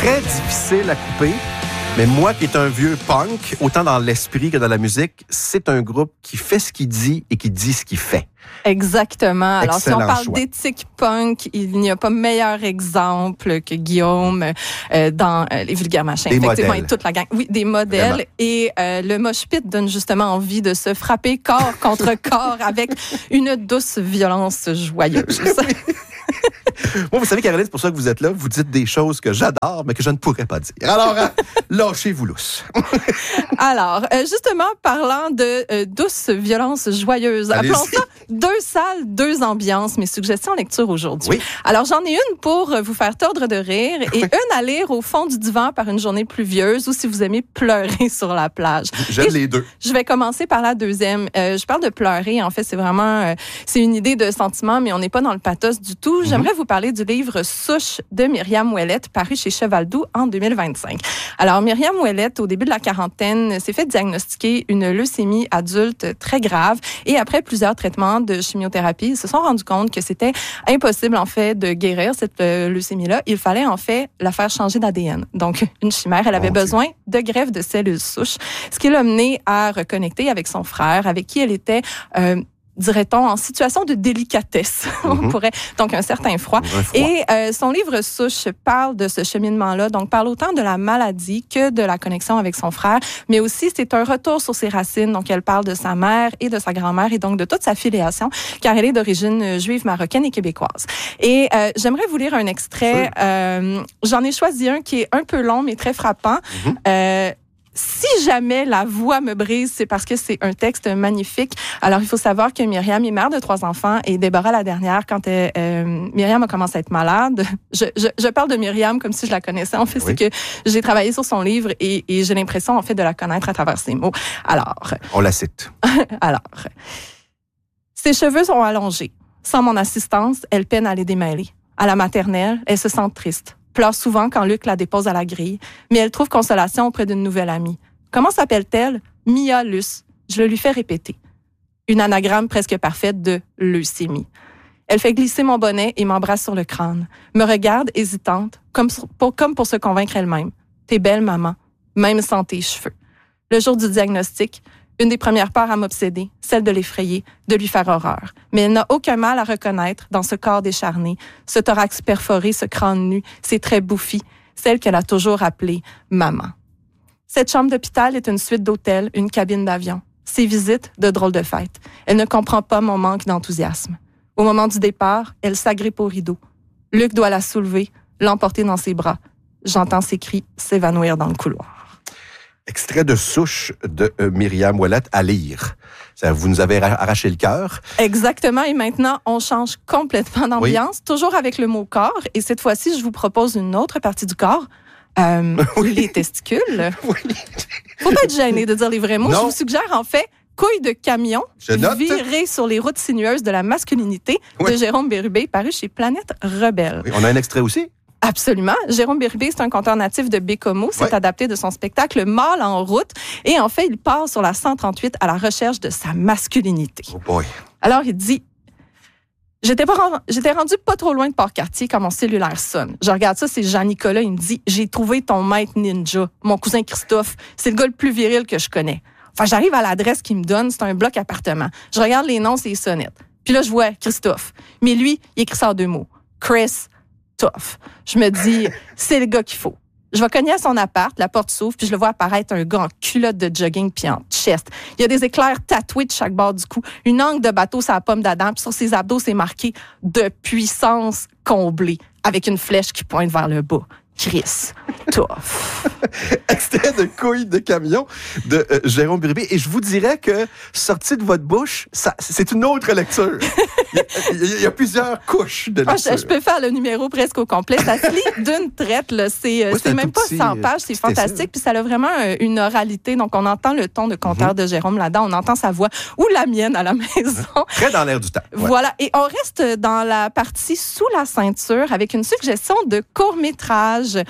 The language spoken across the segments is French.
très difficile à couper. Mais moi, qui est un vieux punk, autant dans l'esprit que dans la musique, c'est un groupe qui fait ce qu'il dit et qui dit ce qu'il fait. Exactement. Alors, Excellent si on parle choix. d'éthique punk, il n'y a pas meilleur exemple que Guillaume dans Les Vulgaires Machins. Des Effectivement, modèles. et toute la gang. Oui, des modèles. Vraiment. Et le mosh pit donne justement envie de se frapper corps contre corps avec une douce violence joyeuse. Moi, vous savez, Caroline, c'est pour ça que vous êtes là. Vous dites des choses que j'adore, mais que je ne pourrais pas dire. Alors, lâchez-vous lousse. Alors, justement, parlant de douce violence joyeuse, Allez-y. appelons ça 2 salles, 2 ambiances, mes suggestions lecture aujourd'hui. Oui. Alors, j'en ai une pour vous faire tordre de rire et une à lire au fond du divan par une journée pluvieuse ou si vous aimez pleurer sur la plage. J'aime Et les deux. Je vais commencer par la deuxième. Je parle de pleurer. En fait, c'est vraiment, c'est une idée de sentiment, mais on n'est pas dans le pathos du tout. J'aimerais vous parler du livre Souche de Myriam Ouellette, paru chez Cheval Doux en 2025. Alors, Myriam Ouellette, au début de la quarantaine, s'est fait diagnostiquer une leucémie adulte très grave et après plusieurs traitements de chimiothérapie, ils se sont rendus compte que c'était impossible, en fait, de guérir cette leucémie-là. Il fallait, en fait, la faire changer d'ADN. Donc, une chimère, elle avait besoin de greffe de cellules souches, ce qui l'a mené à reconnecter avec son frère, avec qui elle était dirait-on, en situation de délicatesse. On pourrait, donc un certain froid. Et son livre Souche parle de ce cheminement-là, donc parle autant de la maladie que de la connexion avec son frère, mais aussi c'est un retour sur ses racines. Donc elle parle de sa mère et de sa grand-mère et donc de toute sa filiation, car elle est d'origine juive marocaine et québécoise. Et j'aimerais vous lire un extrait. J'en ai choisi un qui est un peu long, mais très frappant. Si jamais la voix me brise, c'est parce que c'est un texte magnifique. Alors, il faut savoir que Myriam est mère de 3 enfants et Déborah, la dernière, quand Myriam a commencé à être malade, je parle de Myriam comme si je la connaissais. En fait, c'est que j'ai travaillé sur son livre et j'ai l'impression, en fait, de la connaître à travers ses mots. Alors... On la cite. Alors, ses cheveux sont allongés. Sans mon assistance, elle peine à les démêler. À la maternelle, elle se sent triste. Pleure souvent quand Luc la dépose à la grille, mais elle trouve consolation auprès d'une nouvelle amie. Comment s'appelle-t-elle? Mia Luce. Je le lui fais répéter. Une anagramme presque parfaite de leucémie. Elle fait glisser mon bonnet et m'embrasse sur le crâne. Me regarde hésitante, comme pour se convaincre elle-même. T'es belle, maman, même sans tes cheveux. Le jour du diagnostic, une des premières parts à m'obséder, celle de l'effrayer, de lui faire horreur. Mais elle n'a aucun mal à reconnaître dans ce corps décharné, ce thorax perforé, ce crâne nu, ces traits bouffis, celle qu'elle a toujours appelée maman. Cette chambre d'hôpital est une suite d'hôtels, une cabine d'avion. Ses visites, de drôles de fêtes. Elle ne comprend pas mon manque d'enthousiasme. Au moment du départ, elle s'agrippe au rideau. Luc doit la soulever, l'emporter dans ses bras. J'entends ses cris s'évanouir dans le couloir. Extrait de Souche de Myriam Ouellette à lire. Ça, vous nous avez arraché le cœur. Exactement. Et maintenant, on change complètement d'ambiance, toujours avec le mot corps. Et cette fois-ci, je vous propose une autre partie du corps. Les testicules. Faut pas être gêné de dire les vrais mots. Non. Je vous suggère, en fait, couilles de camion Je note. virées sur les routes sinueuses de la masculinité de Jérôme Bérubé, paru chez Planète Rebelle. Oui, on a un extrait aussi. Absolument. Jérôme Bérubé, c'est un conteur natif de Bécomo. C'est adapté de son spectacle Mâle en route. Et en fait, il part sur la 138 à la recherche de sa masculinité. Oh boy. Alors, il dit... J'étais rendu pas trop loin de Port-Cartier quand mon cellulaire sonne. Je regarde ça, c'est Jean-Nicolas. Il me dit « J'ai trouvé ton maître ninja, mon cousin Christophe. C'est le gars le plus viril que je connais. » Enfin, j'arrive à l'adresse qu'il me donne. C'est un bloc appartement. Je regarde les noms, c'est les sonnettes. Puis là, je vois Christophe. Mais lui, il écrit ça en 2 mots. Chris Tough. Je me dis, c'est le gars qu'il faut. Je vais cogner à son appart, la porte s'ouvre, puis je le vois apparaître un gars en culotte de jogging puis en chest. Il y a des éclairs tatoués de chaque bord du cou, une angle de bateau sur la pomme d'Adam, puis sur ses abdos, c'est marqué « de puissance comblée », avec une flèche qui pointe vers le bas. Chris Tough. Extrait de Couilles de camion de Jérôme Bérubé. Et je vous dirais que, sorti de votre bouche, c'est une autre lecture. Il y a plusieurs couches de lecture. Je peux faire le numéro presque au complet. Ça se lit d'une traite. Là. C'est même pas 100 pages. C'est fantastique. Puis ça a vraiment une oralité. Donc, on entend le ton de conteur de Jérôme là-dedans. On entend sa voix ou la mienne à la maison. Très dans l'air du temps. Ouais. Voilà. Et on reste dans la partie sous la ceinture avec une suggestion de court-métrage.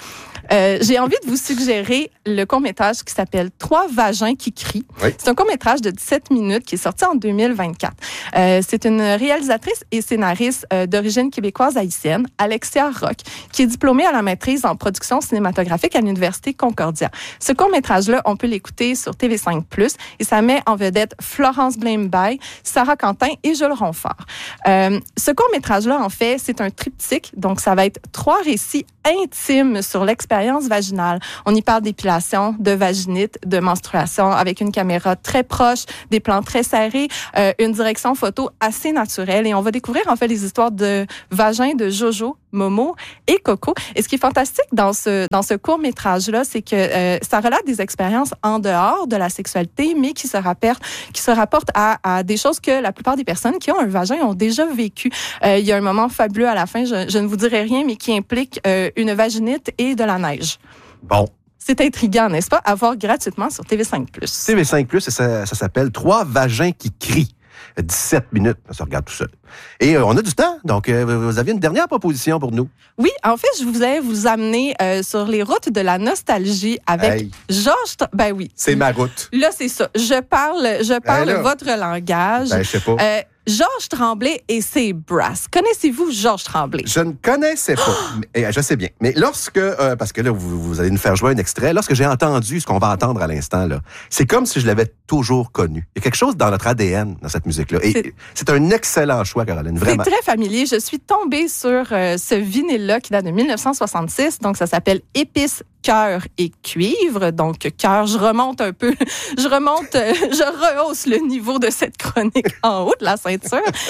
J'ai envie de vous suggérer le court-métrage qui s'appelle « Trois vagins qui crient ». Oui. C'est un court-métrage de 17 minutes qui est sorti en 2024. C'est une réalisatrice et scénariste d'origine québécoise haïtienne, Alexia Roch, qui est diplômée à la maîtrise en production cinématographique à l'Université Concordia. Ce court-métrage-là, on peut l'écouter sur TV5+, et ça met en vedette Florence Blame-Bay, Sarah Quentin et Jules Ronfort. Ce court-métrage-là, en fait, c'est un triptyque, donc ça va être 3 récits intimes sur l'expérience vaginale. On y parle d'épilation, de vaginite, de menstruation, avec une caméra très proche, des plans très serrés, une direction photo assez naturelle, et on va découvrir en fait les histoires de vagin de Jojo, Momo et Coco. Et ce qui est fantastique dans ce court-métrage-là, c'est que ça relate des expériences en dehors de la sexualité, mais qui se rapportent à des choses que la plupart des personnes qui ont un vagin ont déjà vécu. Il y a un moment fabuleux à la fin, je ne vous dirai rien, mais qui implique une vaginite et de la neige. Bon. C'est intriguant, n'est-ce pas? À voir gratuitement sur TV5+. TV5+, ça s'appelle « Trois vagins qui crient ». 17 minutes, ça regarde tout seul. Et on a du temps, donc vous aviez une dernière proposition pour nous. Oui, en fait, je voulais vous amener sur les routes de la nostalgie avec Georges... Ben oui. C'est ma route. Là, c'est ça. Je parle votre langage. Ben, je sais pas. Georges Tremblay et ses Brass. Connaissez-vous Georges Tremblay? Je ne connaissais pas. Mais, je sais bien. Mais lorsque, parce que là, vous allez nous faire jouer un extrait, lorsque j'ai entendu ce qu'on va entendre à l'instant, là, c'est comme si je l'avais toujours connu. Il y a quelque chose dans notre ADN, dans cette musique-là. Et c'est un excellent choix, Caroline, vraiment. C'est très familier. Je suis tombée sur ce vinyle-là qui date de 1966. Donc, ça s'appelle Épices, cœur et cuivre. Donc, cœur, je remonte un peu. Je rehausse le niveau de cette chronique en haut de la ceinture.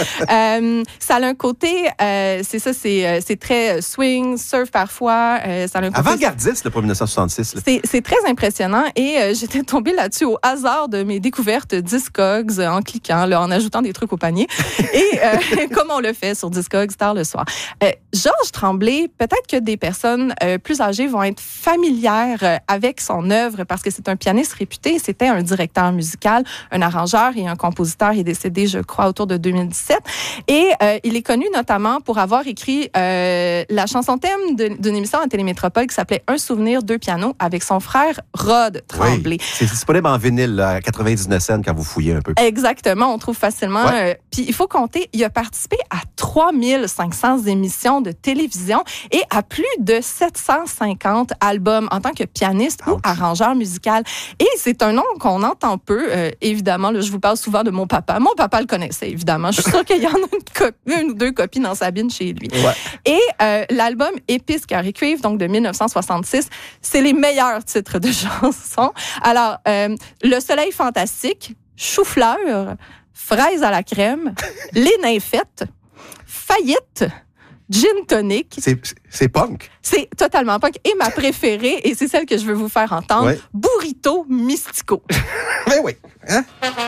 Ça a un côté, c'est très swing, surf parfois. Ça a un côté avant-gardiste, pour 1966. Là. C'est très impressionnant et j'étais tombée là-dessus au hasard de mes découvertes Discogs en cliquant, là, en ajoutant des trucs au panier. Et comme on le fait sur Discogs tard le soir. Georges Tremblay, peut-être que des personnes plus âgées vont être familières avec son œuvre parce que c'est un pianiste réputé. C'était un directeur musical, un arrangeur et un compositeur. Il est décédé, je crois, autour de 2017. Et il est connu notamment pour avoir écrit la chanson thème d'une émission à Télémétropole qui s'appelait Un souvenir, deux pianos avec son frère Rod Tremblay. Oui, c'est disponible en vinyle là, à 99 cents quand vous fouillez un peu. Exactement, on trouve facilement. Ouais. Puis il faut compter, il a participé à 3500 émissions de télévision et à plus de 750 albums en tant que pianiste ou arrangeur musical. Et c'est un nom qu'on entend peu. Évidemment, là, je vous parle souvent de mon papa. Mon papa le connaissait, évidemment. Je suis sûre qu'il y en a une ou deux copies dans sa bine chez lui. Ouais. Et l'album Épices, cœur et cuivre, donc de 1966, c'est les meilleurs titres de chansons. Alors, Le soleil fantastique, Chou-fleur, Fraise à la crème, Les nymphètes, Faillite, Gin tonic. C'est punk. C'est totalement punk. Et ma préférée, et c'est celle que je veux vous faire entendre, Burrito Mystico. Mais oui.